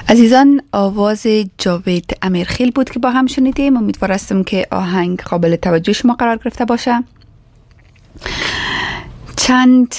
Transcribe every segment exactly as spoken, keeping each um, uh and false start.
عزیزان، آواز جاوید امیرخیل بود که با هم شنیدیم. امیدوار هستم که آهنگ قابل توجه شما قرار گرفته باشه. چند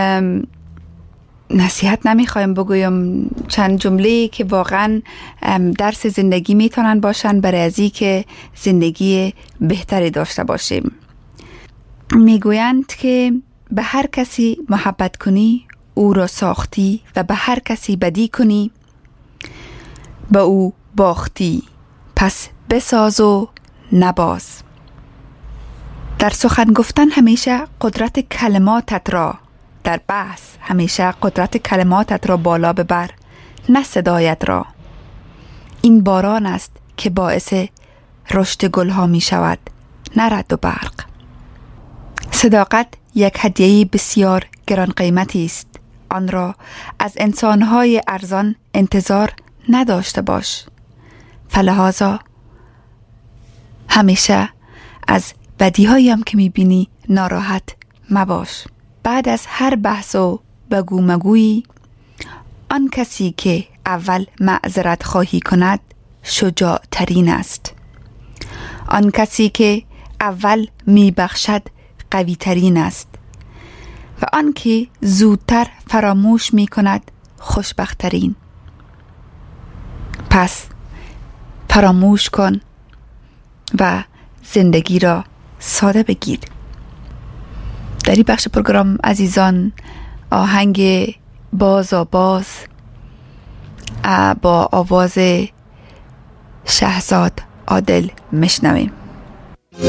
نصیحت نمیخوایم بگویم، چند جمله که واقعا درس زندگی میتونن باشن برای ازی که زندگی بهتری داشته باشیم. میگویند که به هر کسی محبت کنی او را ساختی و به هر کسی بدی کنی به او باختی، پس بساز و نباز. در سخن گفتن همیشه قدرت کلماتت را، در بحث همیشه قدرت کلماتت را بالا ببر، نه صدایت را. این باران است که باعث رشد گلها می شود، نه رعد و برق. صداقت یک هدیه بسیار گران قیمتی است. آن را از انسانهای ارزان انتظار نداشته باش. فلهذا همیشه از بدیهایی هم که میبینی ناراحت مباش. بعد از هر بحث و بگو مگویی، آن کسی که اول معذرت خواهی کند شجاع ترین است. آن کسی که اول میبخشد قوی ترین است و آن که زودتر فراموش میکند خوشبخت ترین. پس فراموش کن و زندگی را ساده بگیر. در این بخش پروگرام عزیزان آهنگ باز و باز با آواز شهزاد عادل میشنویم.